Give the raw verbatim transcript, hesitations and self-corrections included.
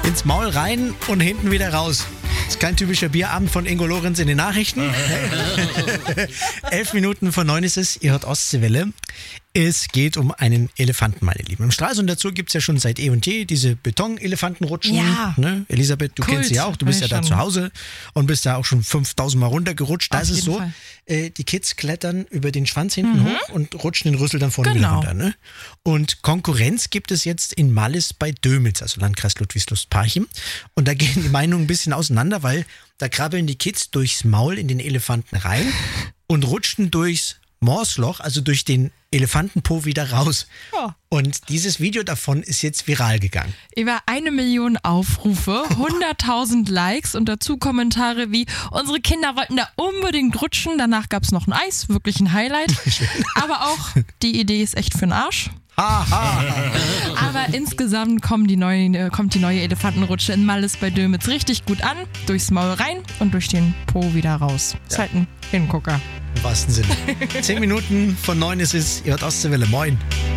ins Maul rein und hinten wieder raus. Das ist kein typischer Bierabend von Ingo Lorenz in den Nachrichten. Elf Minuten vor neun ist es, ihr hört Ostseewelle. Es geht um einen Elefanten, meine Lieben. Im Stralsund dazu gibt es ja schon seit eh und je diese Beton-Elefantenrutschen. Ja. Ne? Elisabeth, du Kult. kennst sie ja auch. Du bist ja da zu Hause und bist da auch schon fünftausend Mal runtergerutscht. Da Auf ist es jeden so, Fall. äh, die Kids klettern über den Schwanz hinten Mhm. hoch und rutschen den Rüssel dann vorne Genau. wieder runter. Ne? Und Konkurrenz gibt es jetzt in Mallis bei Dömitz, also Landkreis Ludwigslust-Parchim. Und da gehen die Meinungen ein bisschen auseinander, weil da krabbeln die Kids durchs Maul in den Elefanten rein und rutschen durchs Morsloch, also durch den Elefantenpo wieder raus. Ja. Und dieses Video davon ist jetzt viral gegangen. Über eine Million Aufrufe, hunderttausend Likes und dazu Kommentare wie: Unsere Kinder wollten da unbedingt rutschen, danach gab es noch ein Eis, wirklich ein Highlight. Aber auch, die Idee ist echt für den Arsch. Aber insgesamt kommen die neue, kommt die neue Elefantenrutsche in Mallis bei Dömitz richtig gut an. Durchs Maul rein und durch den Po wieder raus. Ist halt ein Hingucker. Im wahrsten Sinne. Zehn Minuten von neun ist es, ihr hört Ostseewelle. Moin.